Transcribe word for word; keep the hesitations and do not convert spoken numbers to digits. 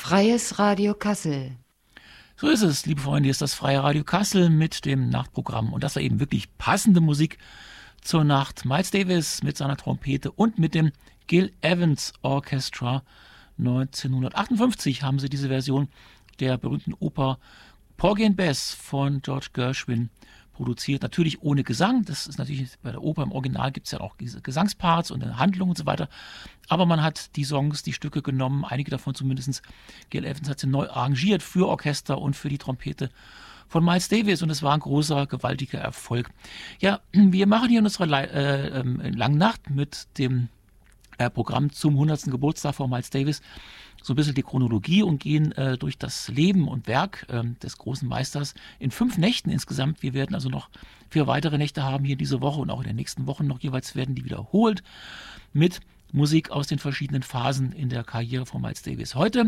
Freies Radio Kassel. So ist es, liebe Freunde, hier ist das Freie Radio Kassel mit dem Nachtprogramm. Und das war eben wirklich passende Musik zur Nacht. Miles Davis mit seiner Trompete und mit dem Gil Evans Orchestra. neunzehnhundertachtundfünfzig haben sie diese Version der berühmten Oper Porgy and Bess von George Gershwin produziert. Natürlich ohne Gesang. Das ist natürlich bei der Oper im Original gibt es ja auch diese Gesangsparts und eine Handlung und so weiter. Aber man hat die Songs, die Stücke genommen, einige davon zumindest. Gil Evans hat sie neu arrangiert für Orchester und für die Trompete von Miles Davis und es war ein großer, gewaltiger Erfolg. Ja, wir machen hier in unserer Le- äh, äh, langen Nacht mit dem äh, Programm zum hundertsten Geburtstag von Miles Davis so ein bisschen die Chronologie und gehen äh, durch das Leben und Werk äh, des großen Meisters in fünf Nächten insgesamt. Wir werden also noch vier weitere Nächte haben hier diese Woche und auch in den nächsten Wochen noch jeweils werden die wiederholt mit Musik aus den verschiedenen Phasen in der Karriere von Miles Davis. Heute